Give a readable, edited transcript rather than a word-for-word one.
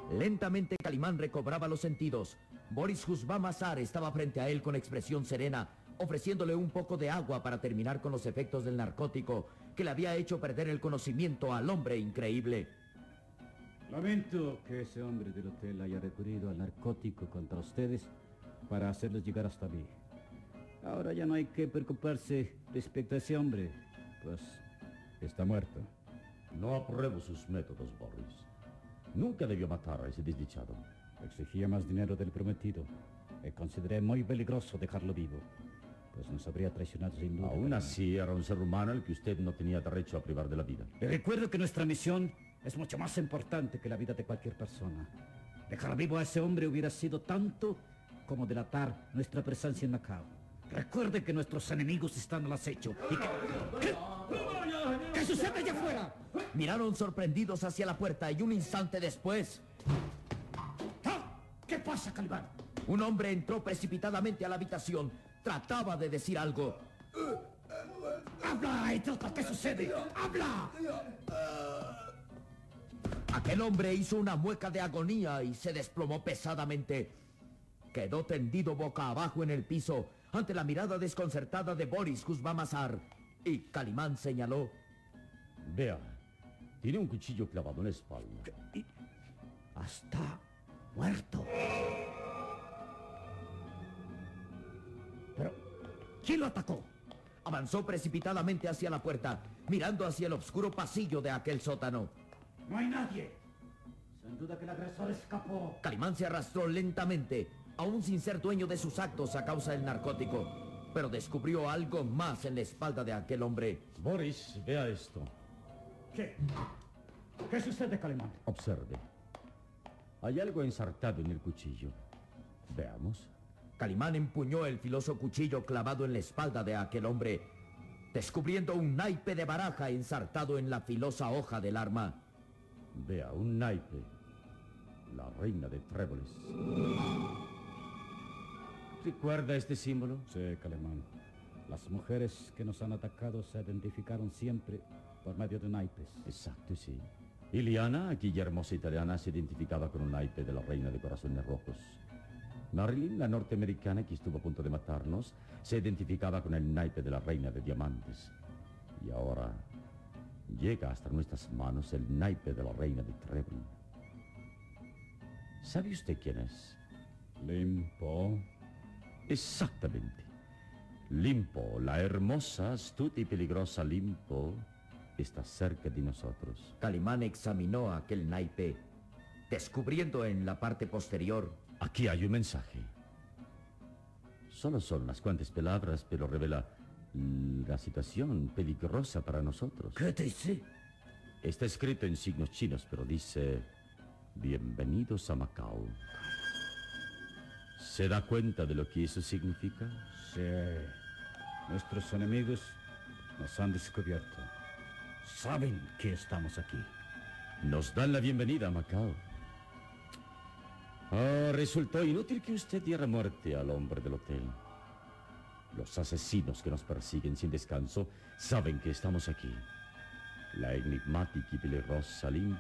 Lentamente Calimán recobraba los sentidos. Boris Husbamazar estaba frente a él con expresión serena, ofreciéndole un poco de agua para terminar con los efectos del narcótico que le había hecho perder el conocimiento al hombre increíble. Lamento que ese hombre del hotel haya recurrido al narcótico contra ustedes para hacerlos llegar hasta mí. Ahora ya no hay que preocuparse respecto a ese hombre, pues está muerto. No apruebo sus métodos, Boris. Nunca debió matar a ese desdichado. Exigía más dinero del prometido y consideré muy peligroso dejarlo vivo, pues nos habría traicionado sin duda. Aún así, era un ser humano al que usted no tenía derecho a privar de la vida. Le recuerdo que nuestra misión es mucho más importante que la vida de cualquier persona. Dejar vivo a ese hombre hubiera sido tanto como delatar nuestra presencia en Macao. Recuerde que nuestros enemigos están al acecho y que... ¿Qué sucede allá afuera? Miraron sorprendidos hacia la puerta y un instante después... ¿Qué pasa, Calimán? Un hombre entró precipitadamente a la habitación. Trataba de decir algo. ¡Habla, idiota! ¿Qué sucede? ¡Habla! Aquel hombre hizo una mueca de agonía y se desplomó pesadamente. Quedó tendido boca abajo en el piso ante la mirada desconcertada de Boris Husbamazar. Y Calimán señaló: Vea, tiene un cuchillo clavado en la espalda. Está muerto. Pero, ¿quién lo atacó? Avanzó precipitadamente hacia la puerta, mirando hacia el oscuro pasillo de aquel sótano. No hay nadie. Sin duda que el agresor escapó. Calimán se arrastró lentamente, aún sin ser dueño de sus actos a causa del narcótico, pero descubrió algo más en la espalda de aquel hombre. Boris, vea esto. ¿Qué? ¿Qué sucede, Calimán? Observe. Hay algo ensartado en el cuchillo. Veamos. Calimán empuñó el filoso cuchillo clavado en la espalda de aquel hombre, descubriendo un naipe de baraja ensartado en la filosa hoja del arma. Vea, un naipe. La reina de tréboles. ¿Recuerda este símbolo? Sí, Calimán. Las mujeres que nos han atacado se identificaron siempre por medio de naipes. Exacto, sí. Iliana, aquella hermosa italiana, se identificaba con un naipe de la reina de corazones rojos. Marilyn, la norteamericana que estuvo a punto de matarnos, se identificaba con el naipe de la reina de diamantes. Y ahora llega hasta nuestras manos el naipe de la reina de Trébol. ¿Sabe usted quién es? Limpo. Exactamente. Limpo, la hermosa, astuta y peligrosa Limpo, está cerca de nosotros. Calimán examinó aquel naipe, descubriendo en la parte posterior: aquí hay un mensaje. Solo son unas cuantas palabras, pero revela la situación peligrosa para nosotros. ¿Qué dice? Está escrito en signos chinos, pero dice: bienvenidos a Macao. ¿Se da cuenta de lo que eso significa? Sí. Nuestros enemigos nos han descubierto. Saben que estamos aquí. Nos dan la bienvenida a Macao. Resultó inútil que usted diera muerte al hombre del hotel. Los asesinos que nos persiguen sin descanso saben que estamos aquí. La enigmática y peligrosa Limpo